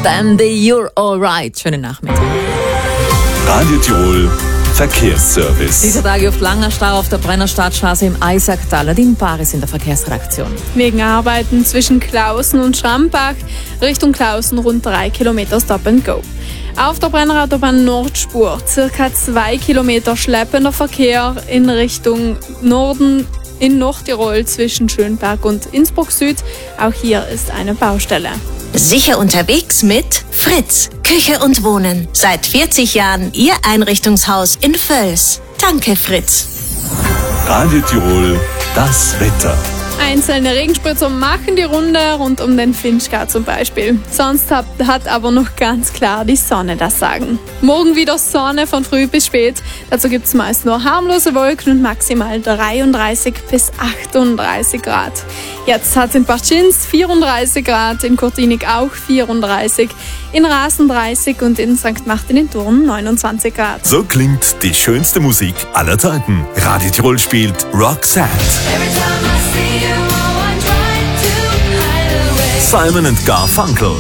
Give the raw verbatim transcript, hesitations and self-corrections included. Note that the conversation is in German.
Dann the You're Alright. Schönen Nachmittag. Radio Tirol Verkehrsservice. Dieser Tage oft langer Stau auf der Brennerstadtstraße im Eisacktal. Nadine Paris in der Verkehrsredaktion. Wegen Arbeiten zwischen Klausen und Schrambach Richtung Klausen rund drei Kilometer Stop and Go. Auf der Brennerautobahn Nordspur circa zwei Kilometer schleppender Verkehr in Richtung Norden in Nordtirol zwischen Schönberg und Innsbruck Süd. Auch hier ist eine Baustelle. Sicher unterwegs mit Fritz, Küche und Wohnen. Seit vierzig Jahren Ihr Einrichtungshaus in Völs. Danke, Fritz. Radio Tirol, das Wetter. Einzelne Regenspritzer machen die Runde, rund um den Finchgau zum Beispiel. Sonst hat, hat aber noch ganz klar die Sonne das Sagen. Morgen wieder Sonne von früh bis spät. Dazu gibt es meist nur harmlose Wolken und maximal dreiunddreißig bis achtunddreißig Grad. Jetzt hat es in Bartschins vierunddreißig Grad, in Kurtinik auch vierunddreißig, in Rasen dreißig und in Sankt Martin in Thurn neunundzwanzig Grad. So klingt die schönste Musik aller Zeiten. Radio Tirol spielt Roxette. Simon and Garfunkel.